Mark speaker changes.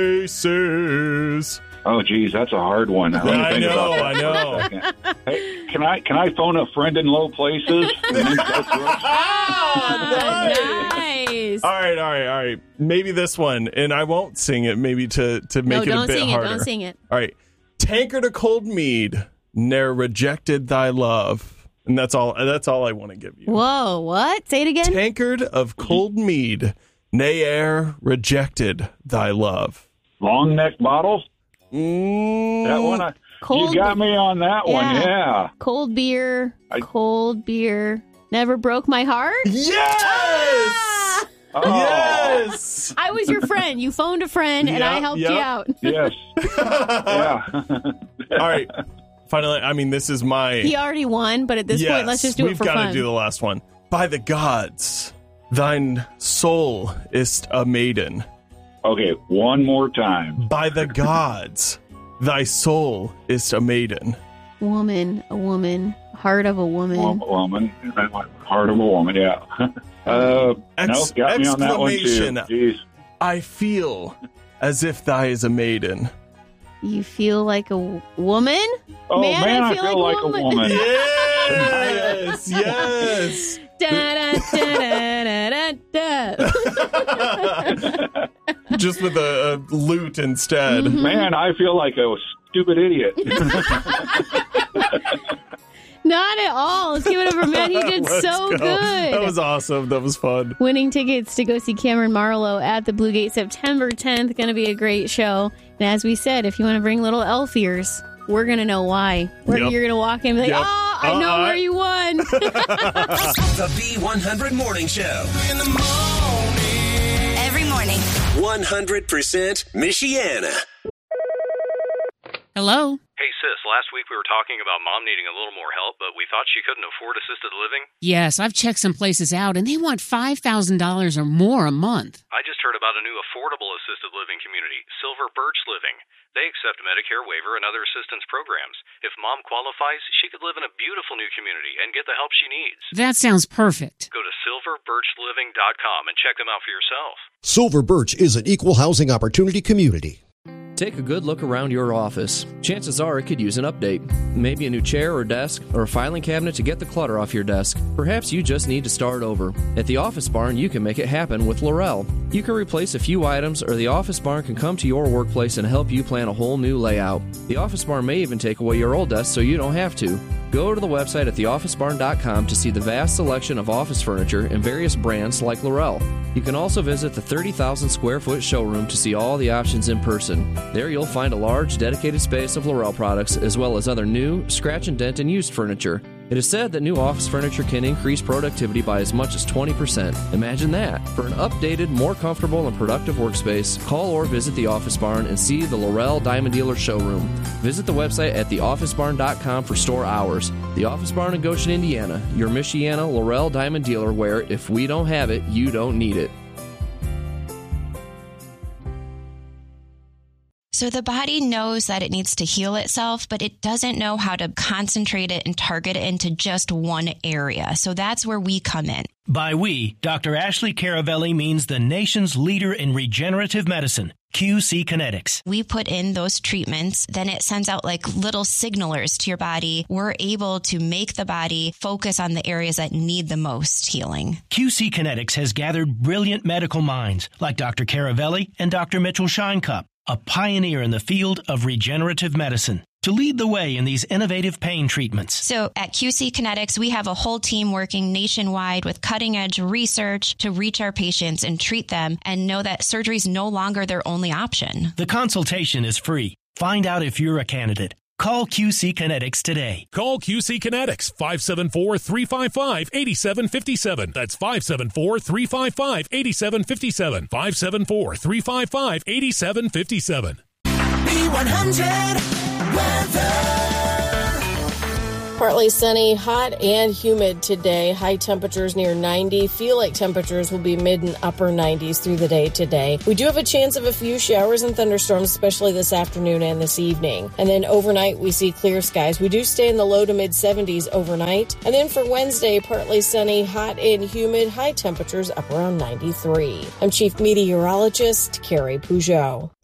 Speaker 1: Faces.
Speaker 2: Oh, geez, that's a hard one.
Speaker 1: I know.
Speaker 2: Hey, can I phone a friend in low places?
Speaker 3: Nice.
Speaker 1: All right. Maybe this one, and I won't sing it. Maybe to make it a bit harder.
Speaker 3: Don't sing it.
Speaker 1: All right. Tankard of cold mead, ne'er rejected thy love, and that's all I want to give you.
Speaker 3: Whoa, what? Say it again.
Speaker 1: Tankard of cold mead, ne'er rejected thy love.
Speaker 2: Long neck bottle.
Speaker 1: That
Speaker 2: one, you got me on that one, yeah.
Speaker 3: Cold beer, never broke my heart?
Speaker 1: Yes!
Speaker 3: Ah!
Speaker 2: Oh.
Speaker 1: Yes!
Speaker 3: I was your friend. You phoned a friend, and I helped you out.
Speaker 2: Yes. Yeah.
Speaker 1: All right. Finally, I mean, this is my...
Speaker 3: He already won, but at this point, let's just do it for fun.
Speaker 1: We've got to do the last one. By the gods, thine soul is a maiden.
Speaker 2: Okay, one more time.
Speaker 1: By the gods, thy soul is a maiden.
Speaker 3: A woman, heart of a woman.
Speaker 2: Woman, heart of a woman, yeah. No, got me on that one too. Jeez.
Speaker 1: I feel as if thy is a maiden.
Speaker 3: You feel like a woman?
Speaker 2: Oh, man, I feel like a woman.
Speaker 1: Yes. Just with a lute instead.
Speaker 3: Mm-hmm.
Speaker 2: Man, I feel like a stupid idiot.
Speaker 3: Not at all. Let's give it up for Matt. He did so good.
Speaker 1: That was awesome. That was fun.
Speaker 3: Winning tickets to go see Cameron Marlowe at the Blue Gate September 10th. Going to be a great show. And as we said, if you want to bring little elf ears, we're going to know why. You're going to walk in and be like, I know where you won.
Speaker 4: The B100 Morning Show. In the morning.
Speaker 5: Every morning.
Speaker 4: 100% Michiana.
Speaker 3: Hello?
Speaker 6: Hey, sis, last week we were talking about Mom needing a little more help, but we thought she couldn't afford assisted living.
Speaker 7: Yes, I've checked some places out, and they want $5,000 or more a month.
Speaker 6: I just heard about a new affordable assisted living community, Silver Birch Living. They accept Medicare waiver and other assistance programs. If Mom qualifies, she could live in a beautiful new community and get the help she needs.
Speaker 7: That sounds perfect.
Speaker 6: Go to silverbirchliving.com and check them out for yourself.
Speaker 8: Silver Birch is an equal housing opportunity community.
Speaker 9: Take a good look around your office. Chances are it could use an update. Maybe a new chair or desk, or a filing cabinet to get the clutter off your desk. Perhaps you just need to start over. At the Office Barn, you can make it happen with Laurel. You can replace a few items, or the Office Barn can come to your workplace and help you plan a whole new layout. The Office Barn may even take away your old desk so you don't have to. Go to the website at theofficebarn.com to see the vast selection of office furniture and various brands like Laurel. You can also visit the 30,000 square foot showroom to see all the options in person. There you'll find a large dedicated space of Laurel products as well as other new, scratch and dent and used furniture. It is said that new office furniture can increase productivity by as much as 20%. Imagine that. For an updated, more comfortable and productive workspace, call or visit the Office Barn and see the Laurel Diamond Dealer showroom. Visit the website at theofficebarn.com for store hours. The Office Barn in Goshen, Indiana, your Michiana Laurel Diamond Dealer where if we don't have it, you don't need it.
Speaker 5: So the body knows that it needs to heal itself, but it doesn't know how to concentrate it and target it into just one area. So that's where we come in.
Speaker 10: By we, Dr. Ashley Caravelli means the nation's leader in regenerative medicine, QC Kinetics.
Speaker 5: We put in those treatments, then it sends out like little signalers to your body. We're able to make the body focus on the areas that need the most healing.
Speaker 10: QC Kinetics has gathered brilliant medical minds like Dr. Caravelli and Dr. Mitchell Scheinkup, a pioneer in the field of regenerative medicine, to lead the way in these innovative pain treatments.
Speaker 5: So at QC Kinetics, we have a whole team working nationwide with cutting-edge research to reach our patients and treat them and know that surgery is no longer their only option.
Speaker 10: The consultation is free. Find out if you're a candidate. Call QC Kinetics today.
Speaker 11: Call QC Kinetics, 574-355-8757. That's 574-355-8757. 574-355-8757.
Speaker 12: B100 weather. Partly sunny, hot and humid today. High temperatures near 90. Feel like temperatures will be mid and upper 90s through the day today. We do have a chance of a few showers and thunderstorms, especially this afternoon and this evening. And then overnight, we see clear skies. We do stay in the low to mid 70s overnight. And then for Wednesday, partly sunny, hot and humid, high temperatures up around 93. I'm Chief Meteorologist Carrie Peugeot.